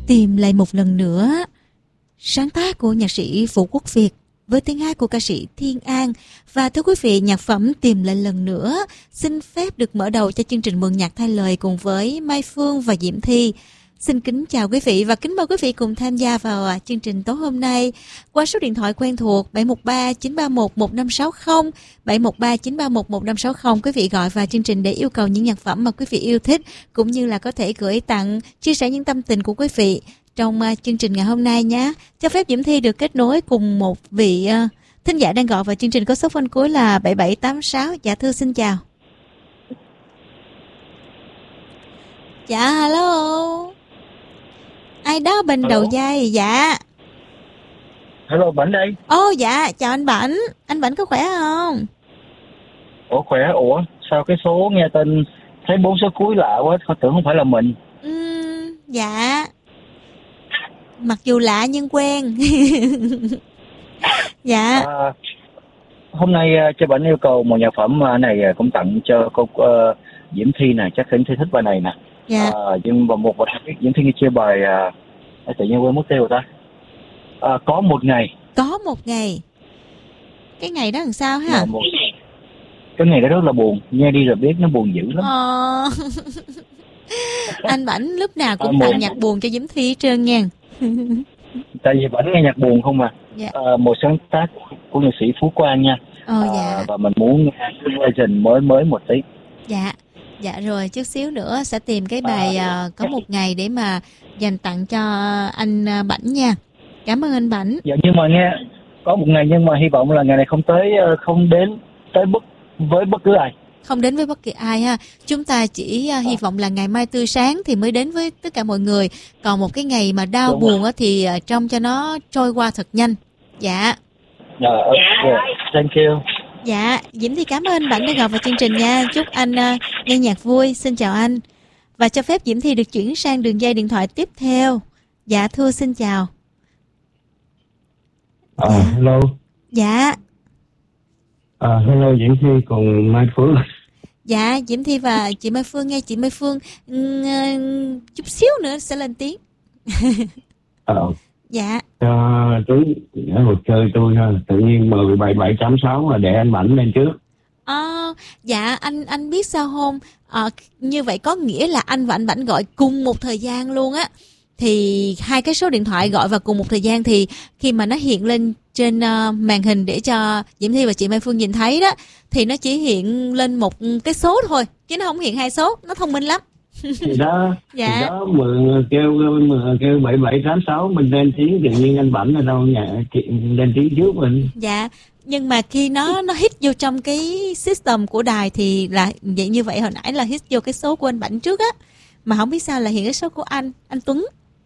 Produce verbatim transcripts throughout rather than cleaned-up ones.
Tìm lại một lần nữa, sáng tác của nhạc sĩ Vũ Quốc Việt với tiếng hát của ca sĩ Thiên An. Và thưa quý vị, nhạc phẩm Tìm lại lần nữa xin phép được mở đầu cho chương trình Mượn nhạc thay lời cùng với Mai Phương và Diễm Thi. Xin kính chào quý vị và kính mời quý vị cùng tham gia vào chương trình tối hôm nay qua số điện thoại quen thuộc bảy một ba chín ba một một năm sáu không, bảy một ba chín ba một một năm sáu không. Quý vị gọi vào chương trình để yêu cầu những nhạc phẩm mà quý vị yêu thích, cũng như là có thể gửi tặng, chia sẻ những tâm tình của quý vị trong uh, chương trình ngày hôm nay nhé. Cho phép Diễm Thi được kết nối cùng một vị uh, thính giả đang gọi vào chương trình có số phone cuối là bảy bảy tám sáu. Dạ thưa xin chào. Dạ hello. Ai đó bên Hello. đầu dây? Dạ. Hello, Bảnh đây. Ô oh, dạ, chào anh Bảnh. Anh Bảnh có khỏe không? Ủa khỏe, ủa sao cái số nghe tên thấy bốn số cuối lạ quá, tôi tưởng không phải là mình. Uhm, dạ. Mặc dù lạ nhưng quen. Dạ. À, hôm nay uh, cho Bảnh yêu cầu một nhạc phẩm uh, này uh, cũng tặng cho cô uh, Diễm Thi này, chắc Diễm Thi thích bài này nè. Dạ. À, nhưng mà một bài Diễm Thi chia bài uh, tự nhiên quên mất tiêu rồi ta. À, có một ngày. Có một ngày. Cái ngày đó làm sao ha? Một... Cái ngày đó rất là buồn, nghe đi là biết nó buồn dữ lắm. Ờ... Anh Bảnh lúc nào cũng à, tặng một... nhạc buồn cho Diễm Thi hết trơn nha. Tại vì Bảnh nghe nhạc buồn không mà. Dạ. À, một sáng tác của nhạc sĩ Phú Quang nha. Ồ dạ. À, và mình muốn nghe cái version mới mới một tí. Dạ. Dạ rồi, chút xíu nữa sẽ tìm cái bài à, uh, có một ngày để mà dành tặng cho anh uh, Bảnh nha. Cảm ơn anh Bảnh. Dạ nhưng mà nghe có một ngày, nhưng mà hy vọng là ngày này không tới không đến tới bất với bất cứ ai. Không đến với bất kỳ ai ha. Chúng ta chỉ uh, hy vọng là ngày mai tươi sáng thì mới đến với tất cả mọi người. Còn một cái ngày mà đau Đúng buồn á thì uh, trông cho nó trôi qua thật nhanh. Dạ. Dạ, okay. Thank you. Dạ, Diễm Thi cảm ơn anh Bảnh đã gọi vào chương trình nha. Chúc anh uh, nghe nhạc vui. Xin chào anh. Và cho phép Diễm Thi được chuyển sang đường dây điện thoại tiếp theo. Dạ thưa xin chào. À, dạ. Hello. Dạ. À, hello Diễm Thi cùng Mai Phương. Dạ, Diễm Thi và chị Mai Phương nghe. Chị Mai Phương uh, chút xíu nữa sẽ lên tiếng. À, dạ. Cho Tuấn ở một chơi tôi ha, tự nhiên mời bảy bảy tám sáu là để anh Bảnh lên trước. À, dạ anh anh biết sao không? À, như vậy có nghĩa là anh và anh Bảnh gọi cùng một thời gian luôn á. Thì hai cái số điện thoại gọi vào cùng một thời gian thì khi mà nó hiện lên trên uh, màn hình để cho Diễm Thi và chị Mai Phương nhìn thấy đó, thì nó chỉ hiện lên một cái số thôi, chứ nó không hiện hai số. Nó thông minh lắm. Thì đó, dạ. thì đó mượn kêu mượn kêu bảy bảy tám sáu mình lên tiếng, tự nhiên anh Bảnh ở đâu nhà lên tiếng trước mình. Dạ. Nhưng mà khi nó nó hit vô trong cái system của đài thì là vậy, như vậy hồi nãy là hit vô cái số của anh Bảnh trước á, mà không biết sao là hiện cái số của anh anh Tuấn.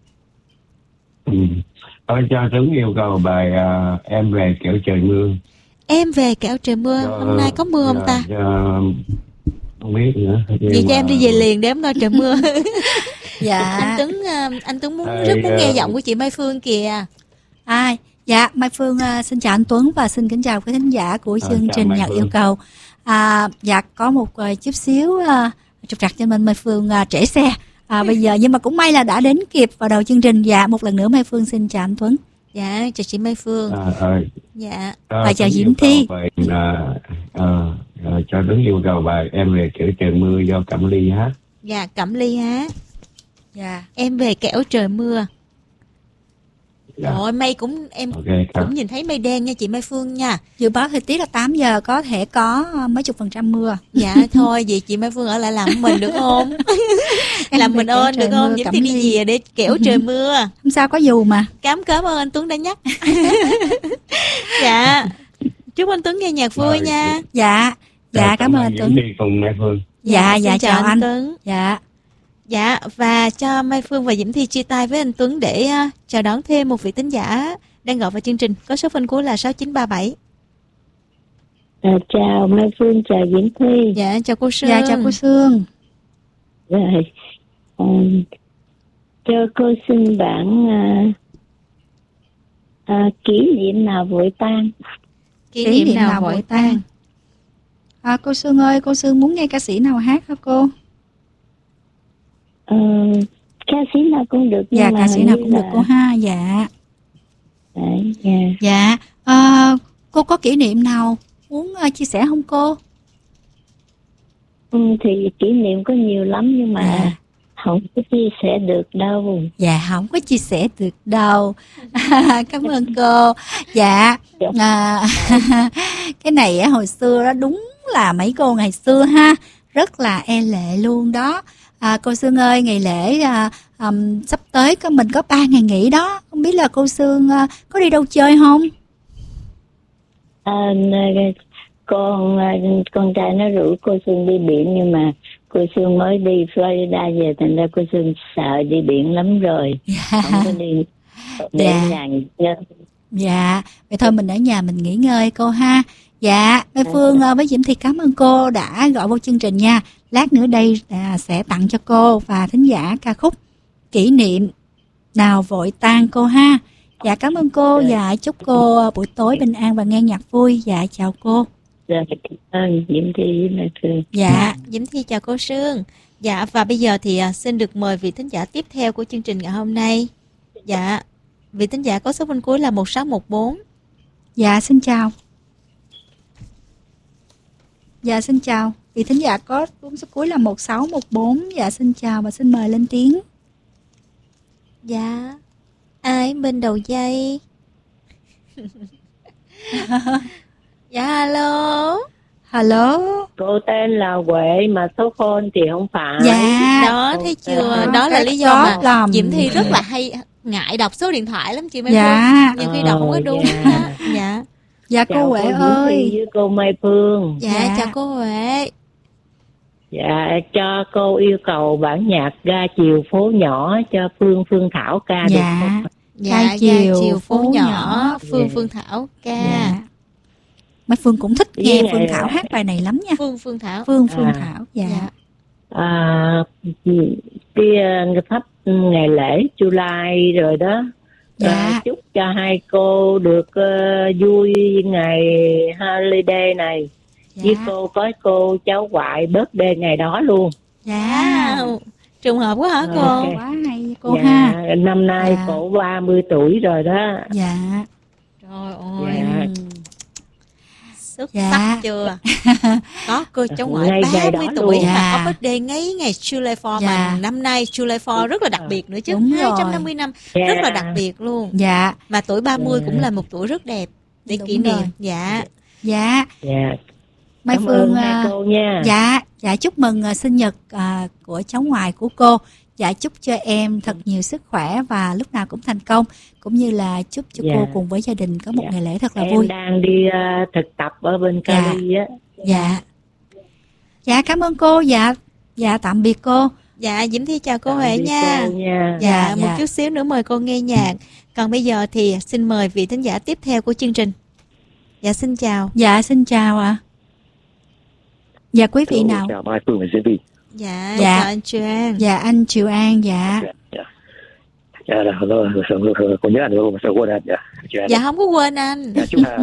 Ừ. Thôi cho Tuấn yêu cầu bài uh, Em về kẻo trời mưa. Em về kẻo trời mưa. Cho, hôm nay có mưa không ta? Cho, không biết nữa. Vậy cho em đi về liền để em coi trời mưa. Dạ. Anh Tuấn anh Tuấn muốn Ê, rất muốn uh... nghe giọng của chị Mai Phương kìa. À, dạ Mai Phương uh, xin chào anh Tuấn và xin kính chào quý thính giả của chương à, trình nhạc yêu cầu. À, dạ có một uh, chút xíu uh, trục trặc cho mình Mai Phương uh, trễ xe. À, bây giờ nhưng mà cũng may là đã đến kịp vào đầu chương trình. Dạ một lần nữa Mai Phương xin chào anh Tuấn. Dạ chào chị Mai Phương. À, à, dạ. À, và chào Diễm Thi. Bài, à, à, à, cho Tuấn yêu cầu bài Em về kẻo trời mưa do Cẩm Ly hát. Dạ Cẩm Ly hát. Dạ. Em về kẻo trời mưa. Dạ. Rồi mây cũng em okay, cũng nhìn thấy mây đen nha chị Mai Phương nha. Dự báo thời tiết là tám giờ có thể có mấy chục phần trăm mưa. Dạ thôi vậy chị Mai Phương ở lại làm mình được không? Làm mình ơn được không? Những tin đi về để kẻo trời mưa. Không sao có dù mà. Cảm cảm ơn anh Tuấn đã nhắc. Dạ. Chúc anh Tuấn nghe nhạc vui rồi, nha. Dạ. Dạ, dạ cảm ơn anh Tuấn. Đi cùng Mai Phương. Dạ dạ, dạ chào, chào anh Tuấn. Dạ. Dạ, và cho Mai Phương và Diễm Thi chia tay với anh Tuấn để uh, chào đón thêm một vị thính giả đang gọi vào chương trình. Có số phone cuối là sáu chín ba bảy. À, chào Mai Phương, chào Diễm Thi. Dạ, chào cô Sương. Dạ, chào cô Sương. Rồi, à, cho cô xin bản à, à, kỷ niệm nào vội tan. Kỷ niệm, niệm nào, nào vội tan. tan. À, cô Sương ơi, cô Sương muốn nghe ca sĩ nào hát hả cô? À, ca sĩ nào cũng được. Dạ, nhưng ca sĩ nào cũng là... được cô ha. Dạ. Đấy, dạ. Dạ. À, cô có kỷ niệm nào muốn uh, chia sẻ không cô? Ừ, thì kỷ niệm có nhiều lắm nhưng mà Dạ. không có chia sẻ được đâu. Dạ, không có chia sẻ được đâu. Cảm ơn cô. Dạ. À, cái này á, hồi xưa đó đúng là mấy cô ngày xưa ha, rất là e lệ luôn đó. À, cô Sương ơi, ngày lễ à, um, sắp tới có mình có ba ngày nghỉ đó, không biết là cô Sương à, có đi đâu chơi không? À, con con trai nó rủ cô Sương đi biển nhưng mà cô Sương mới đi Florida về, thành ra cô Sương sợ đi biển lắm rồi. Dạ. Không có đi để Dạ. nhà nghỉ ngơi. Dạ, vậy thôi mình ở nhà mình nghỉ ngơi cô ha. Dạ, Mai Phương à, với Diễm Thi cảm ơn cô đã gọi vô chương trình nha. Lát nữa đây à, sẽ tặng cho cô và thính giả ca khúc Kỷ niệm nào vội tan cô ha. Dạ, cảm ơn cô. Dạ, chúc cô buổi tối bình an và nghe nhạc vui. Dạ, chào cô. Dạ, cảm ơn Diễm Thi với Mai Phương. Dạ. Dạ, Diễm Thi chào cô Sương. Dạ, và bây giờ thì à, xin được mời vị thính giả tiếp theo của chương trình ngày hôm nay. Dạ, vị thính giả có số bên cuối là một sáu một bốn. Dạ, xin chào. Dạ, xin chào. Vị thính giả có số cuối là một sáu một bốn. Dạ, xin chào và xin mời lên tiếng. Dạ, ai bên đầu dây? Dạ, alo. Hello. Cô tên là Huệ mà số phone thì không phải. Dạ. Đó, thấy chưa? Đó, Đó là cái lý do mà lầm. Diễm Thi rất là hay ngại đọc số điện thoại lắm chị Mai Dạ. Phương. Nhiều khi đọc không có đúng. Dạ. Đó. Dạ. Dạ, Chào cô Huệ Diễm Thi ơi. với cô Mai Phương. Dạ, Dạ. chào cô Huệ. Dạ, cho cô yêu cầu bản nhạc Ga chiều phố nhỏ cho Phương Phương Thảo ca được Dạ. không? Dạ, Ga Ga chiều chiều phố phố nhỏ, nhỏ. Phương Dạ. Phương Thảo ca. Dạ. Mai Phương cũng thích nghe Với Phương ngày- Thảo hát bài này lắm nha. Phương Phương Thảo. Phương Phương À. Thảo. Dạ. Dạ. À, cái uh, sắp ngày lễ July rồi đó. Dạ. À, chúc cho hai cô được uh, vui ngày holiday này. Dạ. Với cô có cô cháu ngoại birthday ngày đó luôn. Dạ. Wow. Trùng hợp quá hả cô? Ok. Quá hay cô Dạ, ha. năm nay Dạ. cổ ba mươi tuổi rồi đó. Dạ. Trời ơi. Dạ. Xuất Dạ. sắc chưa? Có cô cháu ngoại Ngay ngày ba mươi đó tuổi luôn. mà Dạ. có birthday ngay ngày July four Dạ. mà năm nay July four rất là đặc biệt nữa chứ. Đúng hai trăm rồi. năm mươi năm Dạ. rất là đặc biệt luôn. Dạ. Mà tuổi ba mươi Dạ. cũng là một tuổi rất đẹp để Đúng kỷ niệm. rồi. Dạ. Dạ. Dạ. Mai Cảm Phương ơn hai à, cô nha. dạ, dạ chúc mừng à, sinh nhật à, của cháu ngoại của cô. Dạ chúc cho em thật nhiều sức khỏe và lúc nào cũng thành công, cũng như là chúc cho Dạ. cô cùng với gia đình có một Dạ. ngày lễ thật là Em vui. đang đi uh, thực tập ở bên Dạ. Cali á. Dạ. Dạ cảm ơn cô. Dạ. Dạ tạm biệt cô. Dạ, Diễm Thi chào cô Tạm Huệ biệt nha. cô nha. Dạ, Dạ, một dạ. chút xíu nữa mời cô nghe nhạc. Còn bây giờ thì xin mời vị thính giả tiếp theo của chương trình. Dạ, xin chào. Dạ xin chào ạ. Dạ quý vị nào? Chào Mai Phương và Diễm Thi. Dạ, Dạ. chào anh Truyền. Dạ anh Triều An. Dạ. Dạ. Dạ, là hello, cô nhớ anh không? Sao quên anh? Dạ. Dạ. Dạ, không có quên anh. Dạ, chúc Hà.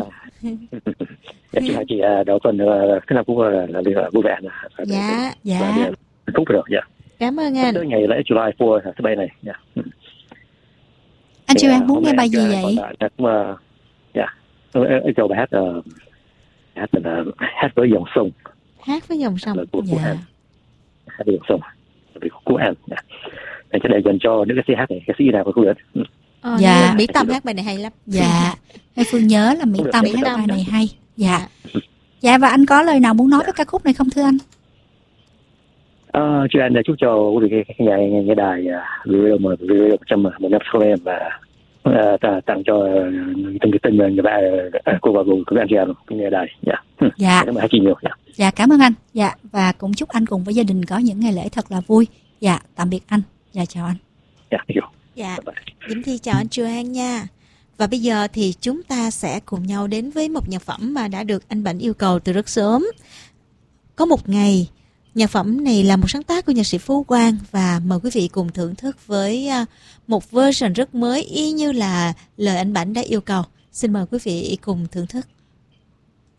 Dạ, chúc Hà chị à, đầu tuần ờ, thế nào cũng ờ, là đi vui vẻ. Dạ, Dạ. Và đi hạnh phúc rồi. Dạ. cảm ơn Tới anh. ngày lễ July four thứ bảy này. Dạ. Anh Thì, Triều à, An muốn hôm nghe nay bài anh, gì à, vậy? còn lại là cũng, ờ, dạ. Tôi tôi cho bài hát ờ, hát là hát với dòng sông Hát với dòng sông. là của của Dạ. anh. Hát với dòng sông vì của anh. Dạ. Để cho để dành cho những cái sĩ hát này, cái sĩ nào của cô được. Ừ. Ờ, Dạ. dạ. Mỹ Tâm hát bài này hay lắm. Dạ. Mai Phương nhớ là Mỹ Cũng được, Tâm Mỹ hát Tâm bài đó. này hay. Dạ. Dạ và anh có lời nào muốn nói với ca khúc này không thưa anh? Ờ, chuyện là chúc cho quý vị cái nhà nghe, nghe đài video mà video một trăm một năm sau em và uh, tặng cho từng cái tình người bạn cô và cùng các anh chị em cái nghe đài. Dạ. Dạ. Cảm ơn chị nhiều. Dạ. Dạ cảm ơn anh. Dạ và cũng chúc anh cùng với gia đình có những ngày lễ thật là vui. Dạ tạm biệt anh. Dạ chào anh. Dạ, thank you. Dạ, Diễm Thi chào anh Truyền nha. Và bây giờ thì chúng ta sẽ cùng nhau đến với một nhạc phẩm mà đã được anh Bảnh yêu cầu từ rất sớm. Có một ngày, nhạc phẩm này là một sáng tác của nhạc sĩ Phú Quang và mời quý vị cùng thưởng thức với một version rất mới y như là lời anh Bảnh đã yêu cầu. Xin mời quý vị cùng thưởng thức.